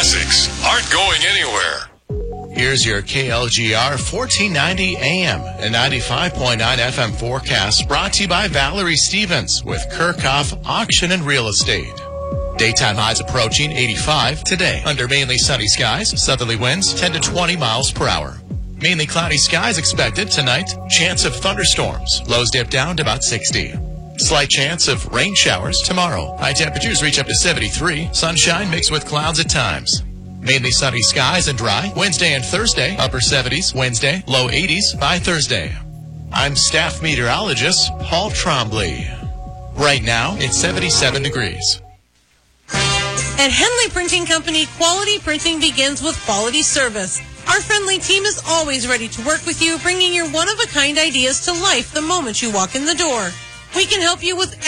classics aren't going anywhere. Here's your KLGR 1490 AM and 95.9 FM forecast brought to you by Valerie Stevens with Kirchhoff Auction and Real Estate. Daytime highs approaching 85 today under mainly sunny skies, southerly winds 10 to 20 miles per hour. Mainly cloudy skies expected tonight, chance of thunderstorms, lows dip down to about 60. Slight chance of rain showers tomorrow. High temperatures reach up to 73, sunshine mixed with clouds at times. Mainly sunny skies and dry. Wednesday and Thursday, upper 70s. Wednesday, low 80s by Thursday. I'm staff meteorologist Paul Trombley. Right now, it's 77 degrees. At Henley Printing Company, quality printing begins with quality service. Our friendly team is always ready to work with you, bringing your one-of-a-kind ideas to life the moment you walk in the door. We can help you with